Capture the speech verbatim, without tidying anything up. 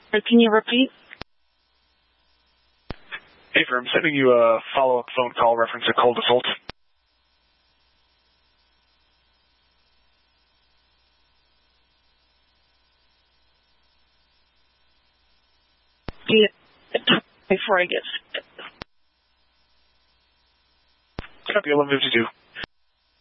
Can you repeat? Avery, I'm sending you a follow-up phone call reference to cold assault. Yeah, before I get sick. Copy eleven fifty-two.